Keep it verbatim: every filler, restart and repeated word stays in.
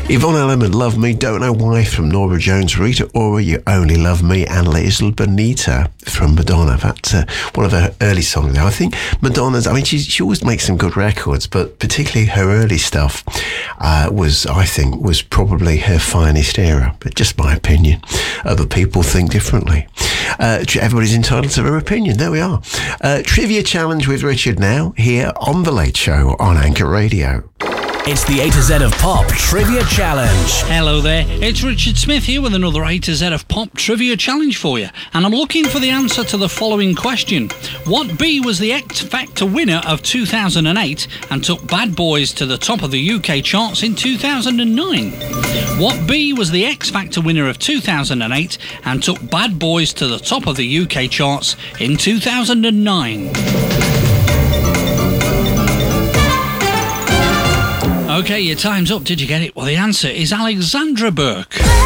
Yvonne Elliman, Love Me, Don't Know Why from Norah Jones, Rita Ora, You Only Love Me, and La Isla Bonita from Madonna. That's uh, one of her early songs now. I think Madonna's, I mean, she, she always makes some good records, but particularly her early stuff uh, was, I think, was probably her finest era. But just my opinion. Other people think differently. Uh, everybody's entitled to their opinion. There we are. Uh, trivia challenge with Richard now, here on The Late Show on Anchor Radio. It's the A to Z of Pop Trivia Challenge. Hello there, it's Richard Smith here with another A to Z of Pop Trivia Challenge for you. And I'm looking for the answer to the following question. What B was the X Factor winner of two thousand eight and took Bad Boys to the top of the U K charts in two thousand nine? What B was the X Factor winner of two thousand eight and took Bad Boys to the top of the U K charts in two thousand nine? Okay, your time's up. Did you get it? Well, the answer is Alexandra Burke.